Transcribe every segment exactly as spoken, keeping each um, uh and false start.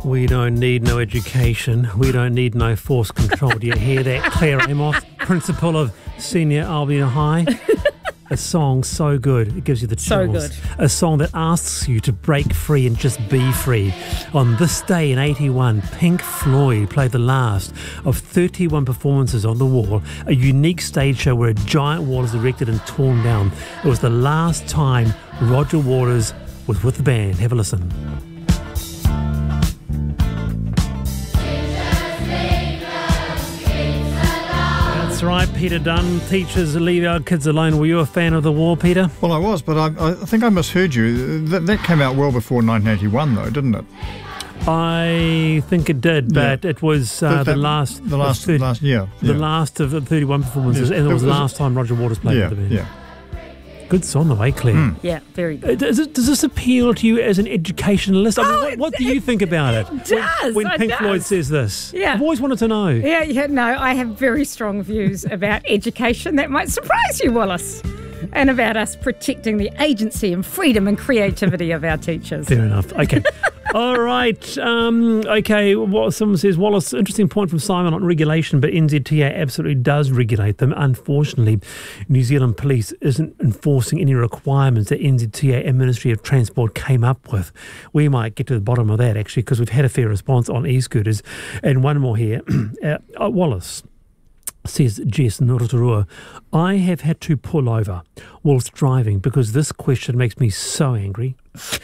We don't need no education. We don't need no force control. Do you hear that, Claire Amos, principal of Senior Albion High? A song so good, it gives you the chills. So good. A song that asks you to break free and just be free. On this day in eighty-one, Pink Floyd played the last of thirty-one performances on the Wall, a unique stage show where a giant wall is erected and torn down. It was the last time Roger Waters was with the band. Have a listen. That's right, Peter Dunn. Teachers leave our kids alone. Were you a fan of The Wall, Peter? Well, I was, but I, I think I misheard you. That, that came out well before nineteen eighty-one, though, didn't it? I think it did, but yeah. it was uh, that, that, the last, the last, thirty, last, yeah, the yeah. last of the thirty-one performances, yes. and it was it the was, last time Roger Waters played yeah, with the band. Yeah. Good song, the way, Claire. Mm. Yeah, very good. Does, it, does this appeal to you as an educationalist? I mean, Oh, what, what do it- you think about it? it does, When, when it Pink does. Floyd says this. Yeah. I've always wanted to know. Yeah, yeah, no, I have very strong views about education. That might surprise you, Wallace. And about us protecting the agency and freedom and creativity of our teachers. Fair enough. Okay. All right. Um, okay. Well, someone says, Wallace, interesting point from Simon on regulation, but N Z T A absolutely does regulate them. Unfortunately, New Zealand Police isn't enforcing any requirements that N Z T A and Ministry of Transport came up with. We might get to the bottom of that, actually, because we've had a fair response on e-scooters. And one more here. uh, Wallace. Says Jess in Rotorua, I have had to pull over whilst driving because this question makes me so angry.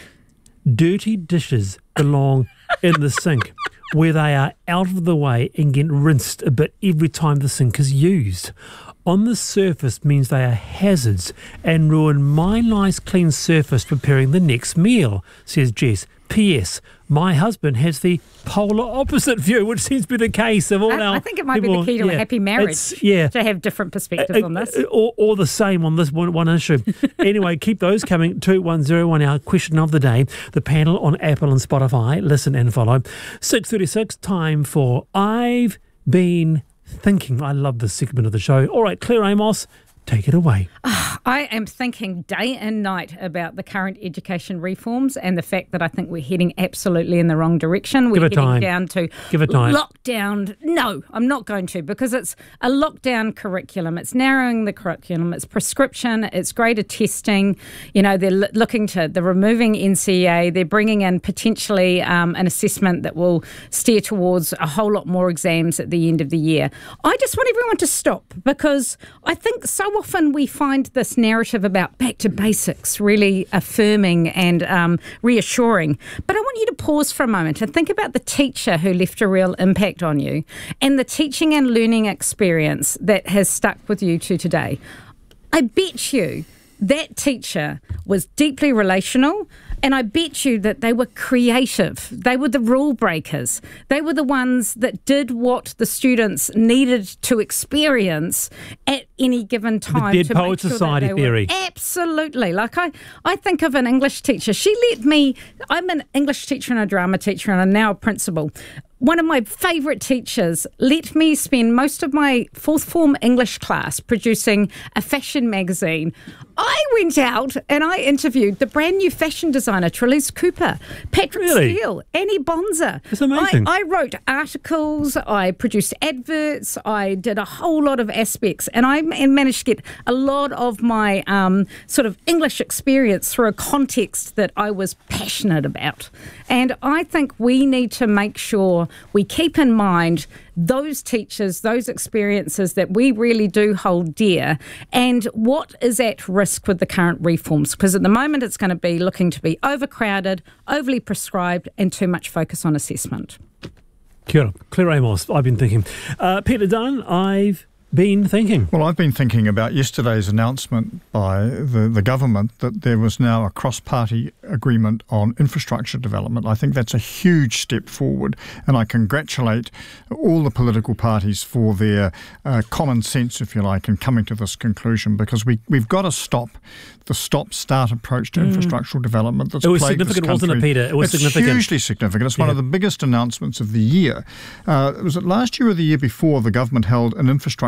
Dirty dishes belong in the sink where they are out of the way and get rinsed a bit every time the sink is used. On the surface means they are hazards and ruin my nice clean surface preparing the next meal, says Jess. P S. My husband has the polar opposite view, which seems to be the case of all I, our I think it might people. be the key to yeah. a happy marriage It's, yeah. to have different perspectives Uh, on this. uh, Or, or the same on this one, one issue. Anyway, keep those coming. two one zero one, our question of the day. The panel on Apple and Spotify. Listen and follow. six thirty-six, time for I've Been Thinking. I love this segment of the show. All right, Claire Amos, take it away. I am thinking day and night about the current education reforms and the fact that I think we're heading absolutely in the wrong direction. We're Give it heading time. down to Give it time. lockdown. No, I'm not going to, because it's a lockdown curriculum. It's narrowing the curriculum. It's prescription. It's greater testing. You know, they're l- looking to, they're removing N C E A. They're bringing in potentially um, an assessment that will steer towards a whole lot more exams at the end of the year. I just want everyone to stop, because I think so often we find this narrative about back to basics really affirming and um, reassuring. But I want you to pause for a moment and think about the teacher who left a real impact on you and the teaching and learning experience that has stuck with you to today. I bet you that teacher was deeply relational, and I bet you that they were creative. They were the rule breakers. They were the ones that did what the students needed to experience at any given time. The Dead to Poet make sure Society that they theory. Were, absolutely. Like I, I think of an English teacher. She let me, I'm an English teacher and a drama teacher, and I'm now a principal. One of my favourite teachers let me spend most of my fourth form English class producing a fashion magazine. I went out and I interviewed the brand new fashion designer, Trelise Cooper, Patrick Really? Steele, Annie Bonza. That's amazing. I, I wrote articles, I produced adverts, I did a whole lot of aspects, and I ma- managed to get a lot of my um, sort of English experience through a context that I was passionate about. And I think we need to make sure we keep in mind those teachers, those experiences that we really do hold dear, and what is at risk with the current reforms. Because at the moment it's going to be looking to be overcrowded, overly prescribed, and too much focus on assessment. Kia ora. Claire Amos, I've been thinking. Uh, Peter Dunn, I've been thinking. Well, I've been thinking about yesterday's announcement by the, the government that there was now a cross-party agreement on infrastructure development. I think that's a huge step forward, and I congratulate all the political parties for their uh, common sense, if you like, in coming to this conclusion, because we, we've got to stop the stop-start approach to mm. infrastructural development that's It was plagued significant, this country. wasn't it, Peter? It was it's significant. hugely significant. It's one yeah. of the biggest announcements of the year. Uh, was it last year or the year before the government held an infrastructure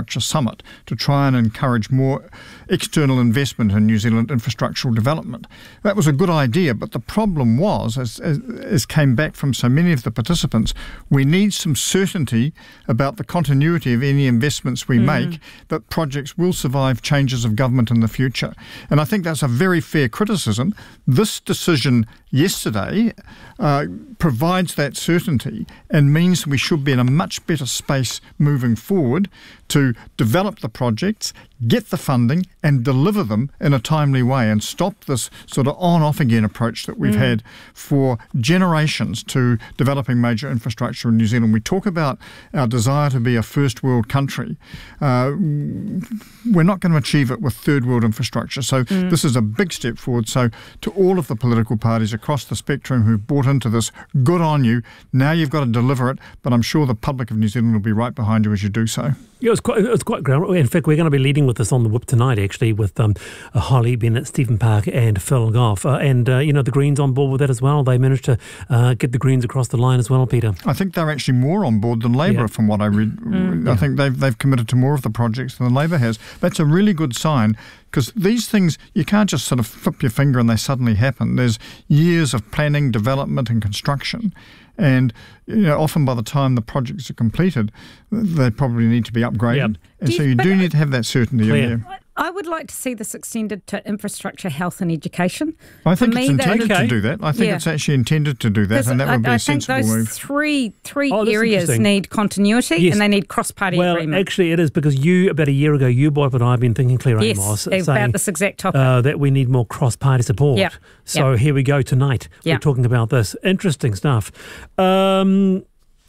Infrastructure Summit to try and encourage more external investment in New Zealand infrastructural development. That was a good idea, but the problem was, as, as, as came back from so many of the participants, we need some certainty about the continuity of any investments we mm. make, that projects will survive changes of government in the future. And I think that's a very fair criticism. This decision yesterday uh, provides that certainty and means we should be in a much better space moving forward to develop the projects, get the funding and deliver them in a timely way and stop this sort of on-off again approach that we've mm. had for generations to developing major infrastructure in New Zealand. We talk about our desire to be a first world country. Uh, we're not going to achieve it with third world infrastructure. So mm. this is a big step forward. So to all of the political parties across the spectrum who've bought into this, good on you. Now you've got to deliver it, but I'm sure the public of New Zealand will be right behind you as you do so. Yeah, it was quite, it was quite great. In fact, we're going to be leading with this on the Whip tonight, actually, with um, Holly Bennett, Stephen Park and Phil Goff. Uh, and, uh, you know, the Greens on board with that as well. They managed to uh, get the Greens across the line as well, Peter. I think they're actually more on board than Labour, yeah. from what I read. Mm. I yeah. think they've, they've committed to more of the projects than Labour has. That's a really good sign, because these things, you can't just sort of flip your finger and they suddenly happen. There's years of planning, development and construction. And you know, often by the time the projects are completed, they probably need to be upgraded. Yep. And do so you, you do need to have that certainty in there. I would like to see this extended to infrastructure, health and education. I think For it's me, intended okay. to do that. I think yeah. it's actually intended to do that, and that would I, be a I sensible move. I think those three, three oh, areas need continuity yes. and they need cross-party well, agreement. Well, actually it is, because you, about a year ago, you, Bob and I have been thinking, Claire yes, Amos, about saying, this exact topic. Uh, that we need more cross-party support. Yep. So yep. here we go tonight. Yep. We're talking about this. Interesting stuff. Um...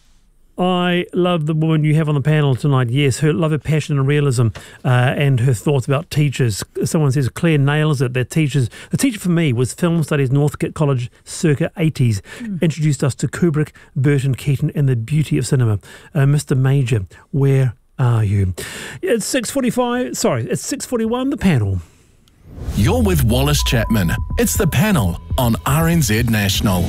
I love the woman you have on the panel tonight. Yes, her love, her passion and realism uh, and her thoughts about teachers. Someone says Claire nails it. That teachers, the teacher for me was Film Studies, Northcote College, circa eighties. Mm. Introduced us to Kubrick, Burton, Keaton and the beauty of cinema. Uh, Mister Major, where are you? It's six forty-five. Sorry, it's six forty-one. The panel. You're with Wallace Chapman. It's The Panel on R N Z National.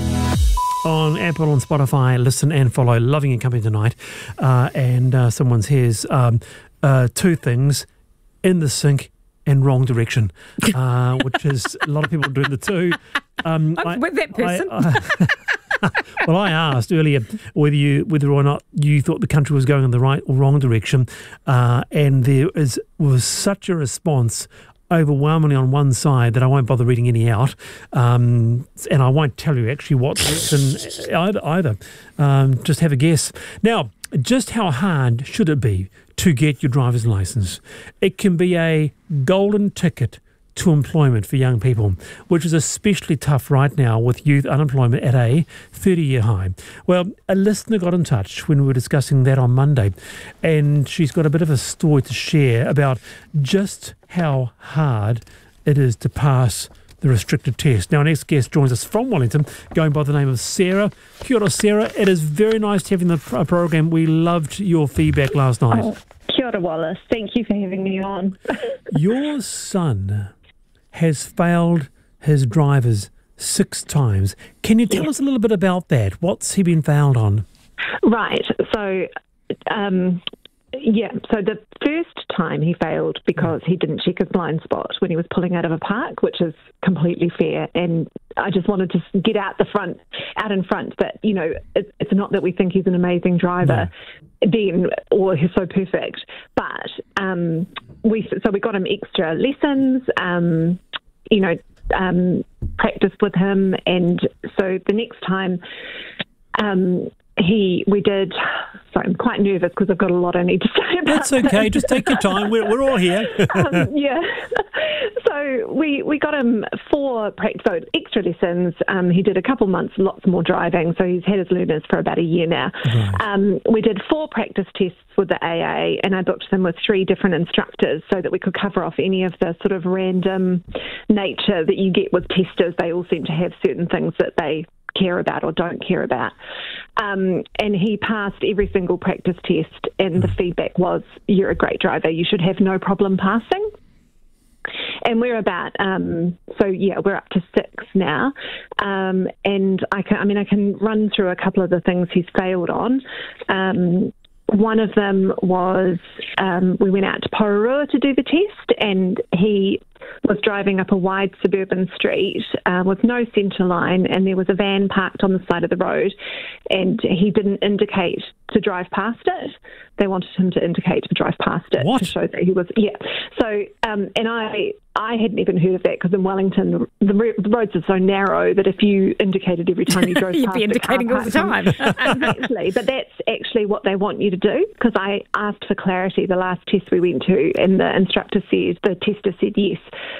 On Apple and Spotify, listen and follow. Loving your company tonight. Uh, and uh, someone says um, uh, two things, in the sink and wrong direction, uh, which is a lot of people doing the two. Um, I'm I, with that person. I, I, well, I asked earlier whether you, whether or not you thought the country was going in the right or wrong direction, uh, and there is was such a response overwhelmingly on one side that I won't bother reading any out, um, and I won't tell you actually what direction either. either. Um, just have a guess. Now, just how hard should it be to get your driver's license? It can be a golden ticket to employment for young people, which is especially tough right now with youth unemployment at a thirty-year high. Well, a listener got in touch when we were discussing that on Monday, and she's got a bit of a story to share about just how hard it is to pass the restricted test. Now, our next guest joins us from Wellington, going by the name of Sarah. Kia ora, Sarah. It is very nice to have you in the program. We loved your feedback last night. Oh, kia ora, Wallace. Thank you for having me on. Your son has failed his drivers six times. Can you tell yeah. us a little bit about that? What's he been failed on? Right. So, um, yeah. So the first time he failed because he didn't check his blind spot when he was pulling out of a park, which is completely fair. And I just wanted to get out the front, out in front. But, you know, it, it's not that we think he's an amazing driver. No. Then, or he's so perfect, but um, we so we got him extra lessons, um, you know, um, practiced with him, and so the next time um, he we did. Sorry, I'm quite nervous because I've got a lot I need to say about That's okay. This. Just take your time. We're we're all here. um, yeah. So we, we got him four practice, so extra lessons. Um, he did a couple months, lots more driving. So he's had his learners for about a year now. Right. Um, we did four practice tests with the A A, and I booked them with three different instructors so that we could cover off any of the sort of random nature that you get with testers. They all seem to have certain things that they care about or don't care about. Um, and he passed every single practice test, and the feedback was, you're a great driver. You should have no problem passing. And we're about, um, so yeah, we're up to six now. Um, and I can, I mean, I can run through a couple of the things he's failed on. Um, one of them was um, we went out to Pororua to do the test, and he was driving up a wide suburban street uh, with no centre line, and there was a van parked on the side of the road, and he didn't indicate to drive past it. They wanted him to indicate to drive past it what? to show that he was, yeah. So, um, and I I hadn't even heard of that because in Wellington, the, the, the roads are so narrow that if you indicated every time you drove You'd past be indicating the car all the time. Exactly, but that's actually what they want you to do, because I asked for clarity the last test we went to, and the instructor said, the tester said, yes,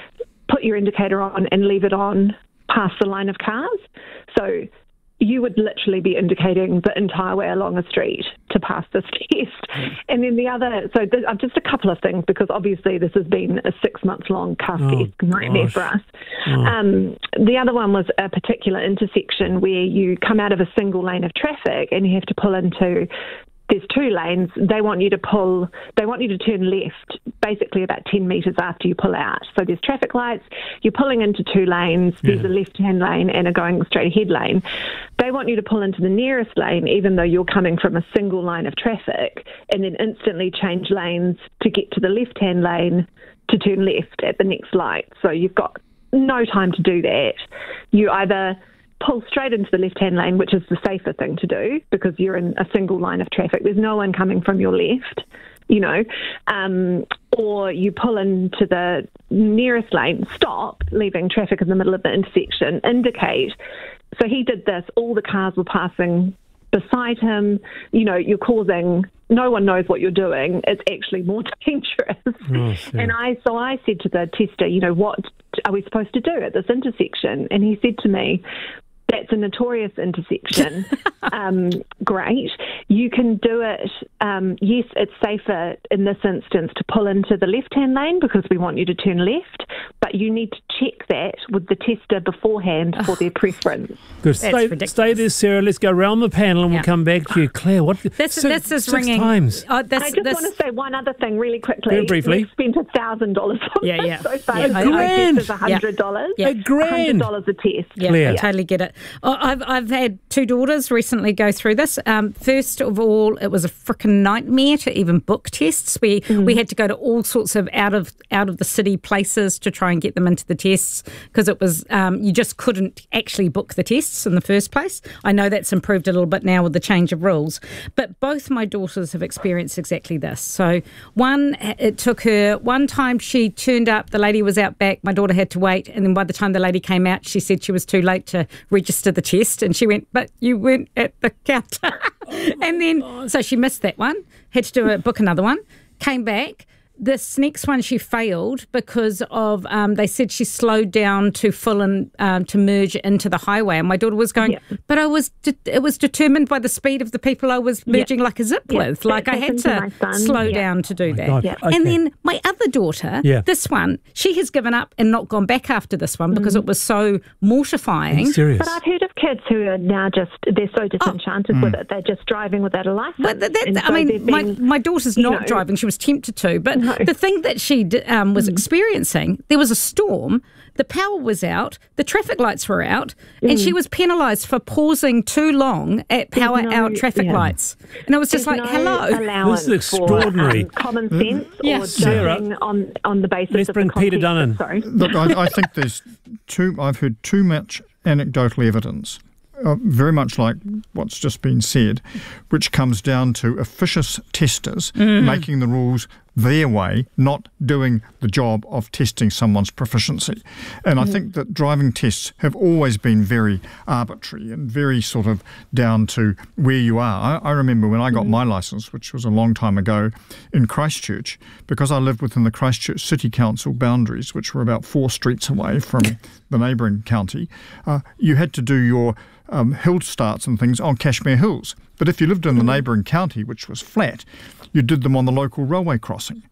put your indicator on and leave it on past the line of cars. So you would literally be indicating the entire way along a street to pass this test. And then the other, so th- just a couple of things, because obviously this has been a six-month-long car Oh, test nightmare gosh. for us. Oh. Um, the other one was a particular intersection where you come out of a single lane of traffic and you have to pull into, there's two lanes. They want you to pull, they want you to turn left basically about ten metres after you pull out. So there's traffic lights, you're pulling into two lanes, there's Yeah. a left-hand lane and a going straight ahead lane. They want you to pull into the nearest lane even though you're coming from a single line of traffic, and then instantly change lanes to get to the left-hand lane to turn left at the next light. So you've got no time to do that. You either pull straight into the left-hand lane, which is the safer thing to do because you're in a single line of traffic. There's no one coming from your left, you know, um, or you pull into the nearest lane, stop, leaving traffic in the middle of the intersection, indicate. So he did this, all the cars were passing beside him, you know, you're causing, no one knows what you're doing. It's actually more dangerous. Oh, and I, so I said to the tester, you know, what are we supposed to do at this intersection? And he said to me, that's a notorious intersection. um, great. You can do it. Um, yes, it's safer in this instance to pull into the left-hand lane because we want you to turn left, but you need to check that with the tester beforehand for their preference. Good. Stay, ridiculous. stay there, Sarah. Let's go around the panel and Yeah. we'll come back to you. Claire, what? This, six, this is six ringing. times. Oh, this, I just this, want to say one other thing really quickly. Very briefly. We've spent one thousand dollars on Yeah, this yeah. so far. Yeah, The I- I- grand. test is one hundred dollars. Yeah. A grand. one hundred dollars a test. Yeah, Claire. I totally get it. Oh, I've I've had two daughters recently go through this. Um, first of all, it was a frickin' nightmare to even book tests. We Mm. we had to go to all sorts of out of out of the city places to try and get them into the tests because it was um, you just couldn't actually book the tests in the first place. I know that's improved a little bit now with the change of rules, but both my daughters have experienced exactly this. So one, it took her one time she turned up, the lady was out back, my daughter had to wait, and then by the time the lady came out, she said she was too late to register the test, and she went, but you weren't at the counter. And then, so she missed that one, had to do a, book another one, came back. This next one she failed because of um, they said she slowed down to full and um, to merge into the highway, and my daughter was going, Yeah. but I was de- it was determined by the speed of the people I was merging like a zip Yeah. with, like That I had happened to to my son. slow Yeah. down to do that. God. Yeah. Okay. And then my other daughter, Yeah. this one, she has given up and not gone back after this one because it was so mortifying. Serious. But I've heard of kids who are now just, they're so disenchanted with it, they're just driving without a license. But that, And I so mean, they've my, been, my daughter's you not know- driving. She was tempted to. But No. the thing that she d- um, was experiencing, there was a storm, the power was out, the traffic lights were out, and she was penalised for pausing too long at power no- out traffic yeah. lights. And I was just There's like, no hello. allowance This is for, extraordinary. um, common sense Yeah. or Sarah, judging on, on the basis let's of bring the Peter context. Dunnan. Sorry. Look, I, I think there's too. I've heard too much anecdotal evidence, uh, very much like what's just been said, which comes down to officious testers making the rules their way, not doing the job of testing someone's proficiency. And I think that driving tests have always been very arbitrary and very sort of down to where you are. I, I remember when I got my licence, which was a long time ago, in Christchurch, because I lived within the Christchurch City Council boundaries, which were about four streets away from the neighbouring county, uh, you had to do your um, hill starts and things on Cashmere Hills. But if you lived in the neighbouring county, which was flat, you did them on the local railway crossing.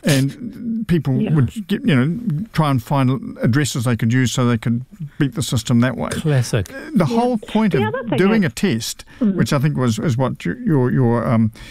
And people Yeah. would get, you know, try and find addresses they could use so they could beat the system that way. Classic. The whole point The of other thing doing is- a test, which I think was is what you- your your um,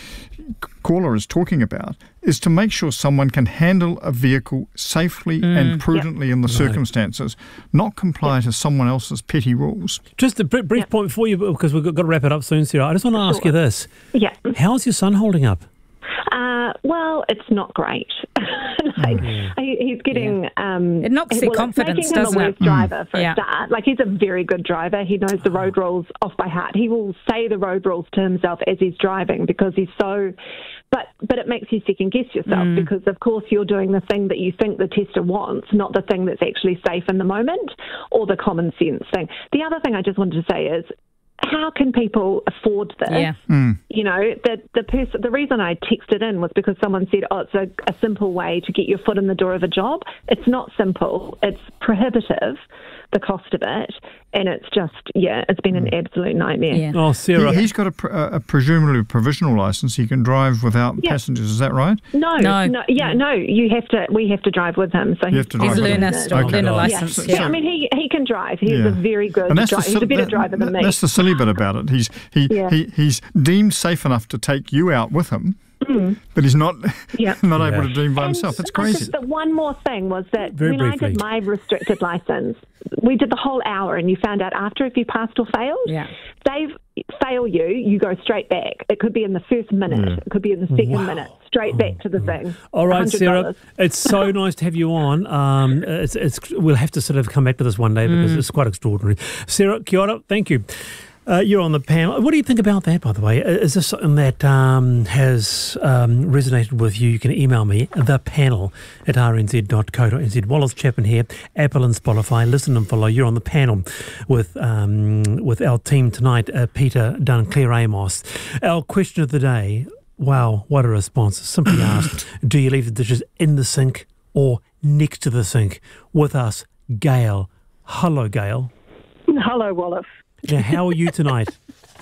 caller is talking about is to make sure someone can handle a vehicle safely mm. and prudently yep. in the right. circumstances, not comply yep. to someone else's petty rules. Just a brief yep. point before you, because we've got to wrap it up soon, Sarah. I just want to ask sure. you this. Yeah. How's your son holding up? Uh, well, it's not great. like, yeah. he, he's getting... Yeah. Um, it knocks their well, confidence, doesn't it? Making him a worse it? driver mm. for yeah. a start. Like, he's a very good driver. He knows the road rules off by heart. He will say the road rules to himself as he's driving because he's so... But but it makes you second-guess yourself mm. because, of course, you're doing the thing that you think the tester wants, not the thing that's actually safe in the moment or the common sense thing. The other thing I just wanted to say is, how can people afford this? Yeah. Mm. You know, the the person. The reason I texted in was because someone said, "Oh, it's a, a simple way to get your foot in the door of a job." It's not simple. It's prohibitive, the cost of it, and it's just yeah, it's been an absolute nightmare. Yeah. Oh, Sarah, he, he's got a, pr- a presumably provisional license. He can drive without yeah. passengers. Is that right? No, no, no, yeah, no. You have to. We have to drive with him. So you have to drive he's with learner, him. still, Okay. learner Oh, license. Yeah. Yeah. yeah, I mean, he, he can drive. He's Yeah. a very good And that's driver. the, He's a better that, driver than me. That's the silly bit about it. He's he, Yeah. he he's deemed safe enough to take you out with him, Mm. but he's not Yeah. not Yeah. able to do by And himself. It's I crazy. Just, the one more thing was that Very when briefly. I did my restricted license, we did the whole hour, and you found out after if you passed or failed. Yeah. They fail you, you go straight back. It could be in the first minute. Yeah. It could be in the second Wow. minute. Straight back to the thing. All right, one hundred Sarah, dollars. it's so nice to have you on. Um, it's, it's, we'll have to sort of come back to this one day because Mm. it's quite extraordinary. Sarah, kia ora, thank you. Uh, you're on the panel. What do you think about that, by the way? Is this something that um, has um, resonated with you? You can email me, the panel at r n z dot co dot n z. Wallace Chapman here, Apple and Spotify. Listen and follow. You're on the panel with um, with our team tonight, uh, Peter Dunn, Claire Amos. Our question of the day, wow, what a response. Simply asked, do you leave the dishes in the sink or next to the sink? With us, Gail. Hello, Gail. Hello, Wallace. Now, how are you tonight?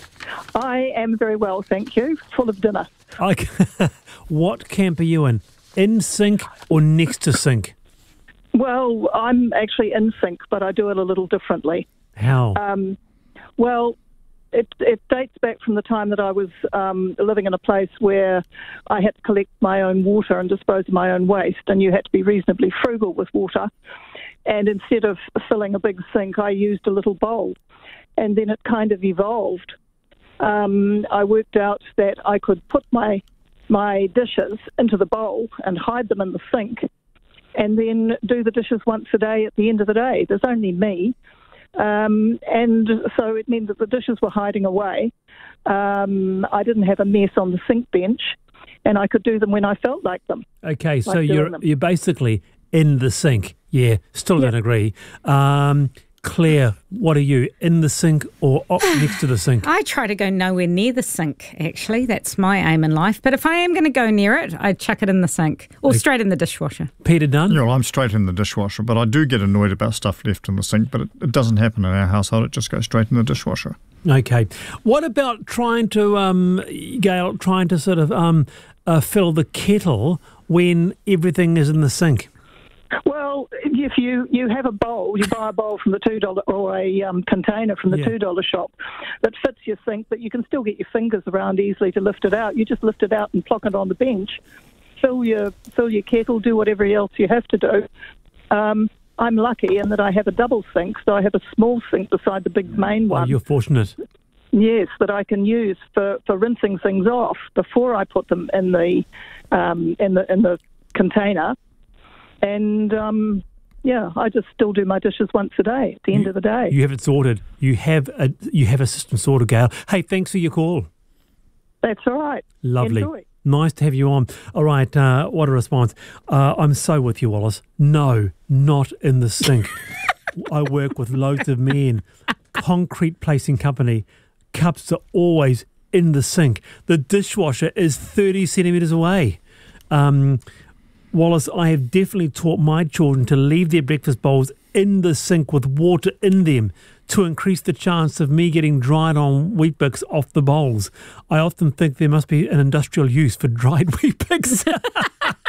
I am very well, thank you. Full of dinner. I, what camp are you in? In sink or next to sink? Well, I'm actually in sync, but I do it a little differently. How? Um, well, it, it dates back from the time that I was um, living in a place where I had to collect my own water and dispose of my own waste, and you had to be reasonably frugal with water. And instead of filling a big sink, I used a little bowl. And then it kind of evolved. Um, I worked out that I could put my my dishes into the bowl and hide them in the sink, and then do the dishes once a day at the end of the day. There's only me. Um, and so it meant that the dishes were hiding away. Um, I didn't have a mess on the sink bench, and I could do them when I felt like them. Okay, so like you're them. you're basically in the sink. Yeah, still Yeah. don't agree. Um, Claire, what are you, in the sink or up next to the sink? I try to go nowhere near the sink, actually. That's my aim in life. But if I am going to go near it, I chuck it in the sink or Okay. straight in the dishwasher. Peter Dunn? Yeah, well, I'm straight in the dishwasher, but I do get annoyed about stuff left in the sink, but it, it doesn't happen in our household. It just goes straight in the dishwasher. Okay. What about trying to, um, Gail, trying to sort of um, uh, fill the kettle when everything is in the sink? Well, if you, you have a bowl, you buy a bowl from the two dollars or a um, container from the Yeah. two dollars shop that fits your sink, but you can still get your fingers around easily to lift it out. You just lift it out and plock it on the bench. Fill your fill your kettle, do whatever else you have to do. Um, I'm lucky in that I have a double sink, so I have a small sink beside the big main Oh, one. you're fortunate. Yes, that I can use for, for rinsing things off before I put them in the um, in the in the container. And um, yeah, I just still do my dishes once a day. At the end of the day, You have it sorted. You have a you have a system sorted, Gail. Hey, thanks for your call. that's all right. Lovely. Enjoy. Nice to have you on. All right, uh, what a response. Uh, I'm so with you, Wallace. No, not in the sink. I work with loads of men. Concrete placing company. Cups are always in the sink. The dishwasher is thirty centimetres away. Um, Wallace, I have definitely taught my children to leave their breakfast bowls in the sink with water in them to increase the chance of me getting dried on Weet-Bix off the bowls. I often think there must be an industrial use for dried Weet-Bix.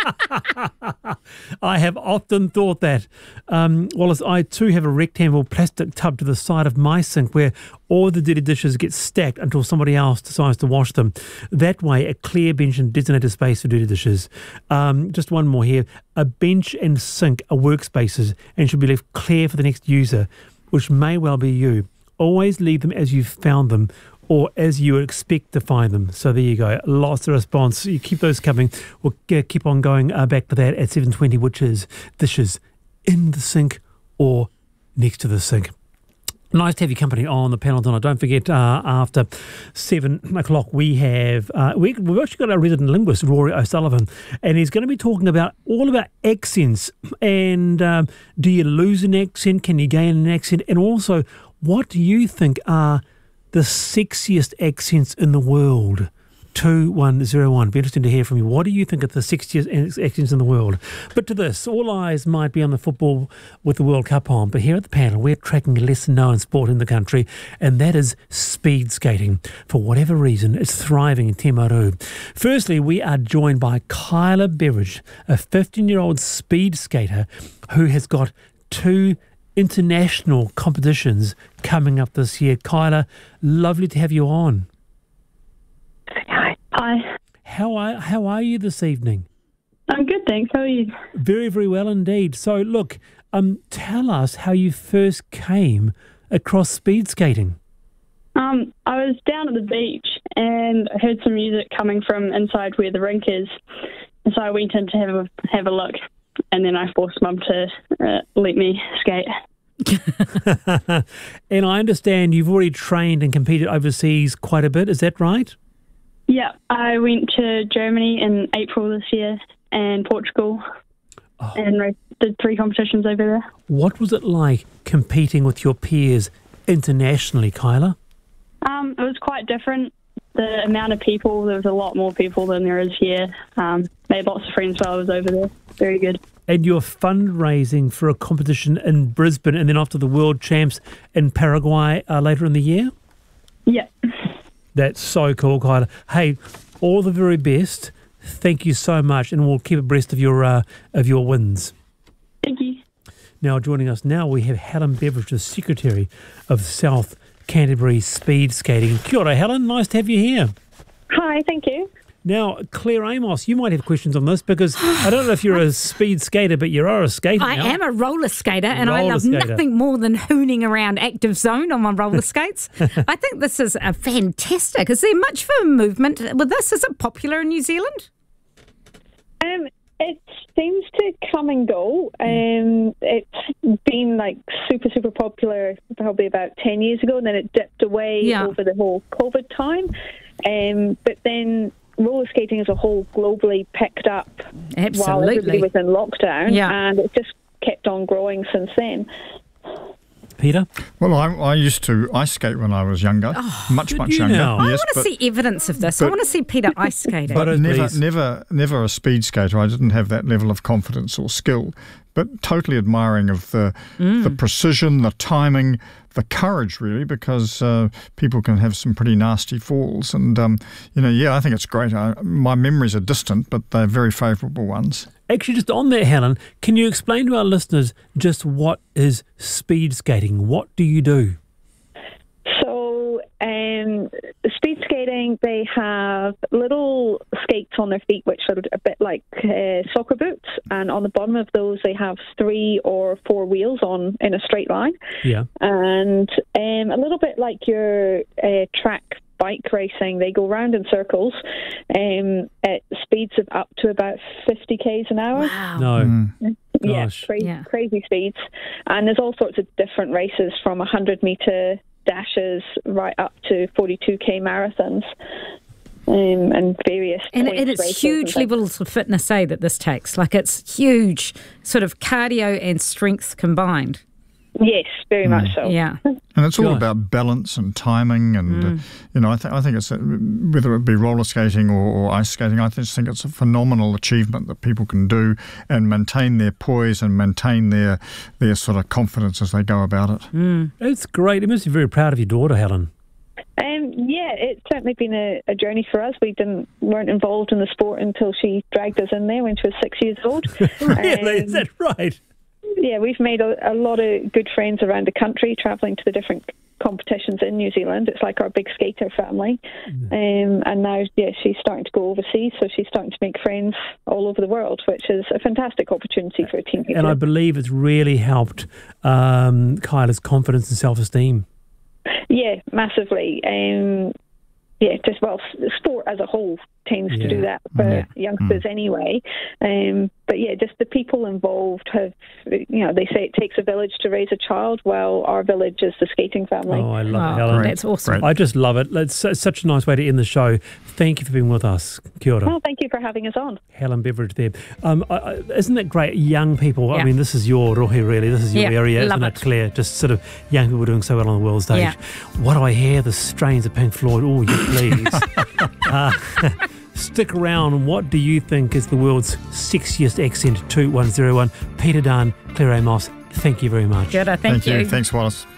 I have often thought that. Um, Wallace, I too have a rectangle plastic tub to the side of my sink where all the dirty dishes get stacked until somebody else decides to wash them. That way, a clear bench and designated space for dirty dishes. Um, just one more here. A bench and sink are workspaces and should be left clear for the next user, which may well be you. Always leave them as you found them, or as you would expect to find them. So there you go. Lots of response. You keep those coming. We'll uh, keep on going uh, back to that at seven twenty, which is dishes in the sink or next to the sink. Nice to have your company on the panel, Donna. Don't forget, uh, after seven o'clock, we have, uh, we, we've actually got our resident linguist, Rory O'Sullivan, and he's going to be talking about all about accents. And um, do you lose an accent? Can you gain an accent? And also, what do you think are the sexiest accents in the world? two one zero one. Be interesting to hear from you. What do you think are the sexiest accents in the world? But to this, all eyes might be on the football with the World Cup on, but here at the panel, we're tracking a lesser-known sport in the country, and that is speed skating. For whatever reason, it's thriving in Te Maru. Firstly, we are joined by Kyla Beveridge, a fifteen-year-old speed skater who has got two international competitions coming up this year. Kyla, lovely to have you on. Hi. Hi. How are, how are you this evening? I'm good, thanks. How are you? Very, very well indeed. So, look, um, tell us how you first came across speed skating. Um, I was down at the beach and I heard some music coming from inside where the rink is. And so I went in to have a, have a look, and then I forced Mum to uh, let me skate. And I understand you've already trained and competed overseas quite a bit. Is that right? Yeah, I went to Germany in April this year and Portugal oh. and did three competitions over there. What was it like competing with your peers internationally, Kyla? Um, it was quite different. The amount of people, there was a lot more people than there is here. Um, made lots of friends while I was over there. Very good. And you're fundraising for a competition in Brisbane and then after the World Champs in Paraguay uh, later in the year? Yeah. That's so cool, Kyla. Hey, all the very best. Thank you so much, and we'll keep abreast of your uh, of your wins. Thank you. Now, joining us now, we have Helen Beveridge, the Secretary of South Canterbury Speed Skating. Kia ora, Helen. Nice to have you here. Hi, thank you. Now, Claire Amos, you might have questions on this because I don't know if you're a speed skater, but you are a skater I now. am a roller skater, and roller I love skater. nothing more than hooning around Active Zone on my roller skates. I think this is a fantastic. Is there much for movement with this? Is it popular in New Zealand? Um, it seems to come and go. Um, it's been like super, super popular probably about ten years ago, and then it dipped away Yeah. over the whole COVID time. Um, but then roller skating as a whole globally picked up while everybody Absolutely. was in lockdown, Yeah. and it just kept on growing since then. Peter? Well, I, I used to ice skate when I was younger, much, did much you younger. now? I Yes, want to but, see evidence of this. I but- want to see Peter ice skating. But- Photos, never, please. never, never a speed skater. I didn't have that level of confidence or skill, but totally admiring of the the precision, the timing, the courage, really, because uh, people can have some pretty nasty falls. And um, you know, yeah, I think it's great. I, my memories are distant, but they're very favourable ones. Actually, just on that, Helen, can you explain to our listeners just what is speed skating? What do you do? So, um, speed skating, they have little skates on their feet, which are a bit like uh, soccer boots, and on the bottom of those, they have three or four wheels on in a straight line, Yeah. and um, a little bit like your uh, track bike racing, they go round in circles um, at speeds of up to about fifty kays an hour. Wow. No. Yeah, Gosh. crazy, Yeah. crazy speeds. And there's all sorts of different races from one hundred metre dashes right up to forty-two k marathons um, and various And, points and it's races huge and things. levels of fitness, eh, that this takes. Like, it's huge sort of cardio and strength combined. Yes, very much so. Yeah. And it's all Gosh. about balance and timing, and uh, you know, I think I think it's uh, whether it be roller skating or, or ice skating, I just think it's a phenomenal achievement that people can do and maintain their poise and maintain their their sort of confidence as they go about it. It's great. You must be very proud of your daughter, Helen. Um, yeah, it's certainly been a, a journey for us. We didn't weren't involved in the sport until she dragged us in there when she was six years old. Really? Um, Is that right? Yeah, we've made a, a lot of good friends around the country, travelling to the different competitions in New Zealand. It's like our big skater family. Um, and now, yeah, she's starting to go overseas, so she's starting to make friends all over the world, which is a fantastic opportunity for a teenager. And I believe it's really helped um, Kyla's confidence and self-esteem. Yeah, massively. Um, yeah, just, well, s- sport as a whole tends Yeah. to do that for Yeah. youngsters anyway. Um, but yeah, just the people involved have, you know, they say it takes a village to raise a child. Well, our village is the skating family. Oh, I love Oh, it, Helen. that's awesome. Great. I just love it. It's su- such a nice way to end the show. Thank you for being with us. Kia ora. Well, thank you for having us on. Helen Beveridge there. Um, I, I, isn't it great? Young people, I Yeah. mean, this is your rohi really. This is your Yeah, area, love isn't it. it, Claire? Just sort of young people doing so well on the world stage. Yeah. What do I hear? The strains of Pink Floyd. Oh, you please. uh, stick around. What do you think is the world's sexiest accent? two one zero one. Peter Dunn, Claire Amos, thank you very much. Good, thank, Thank you. you. Thanks, Wallace.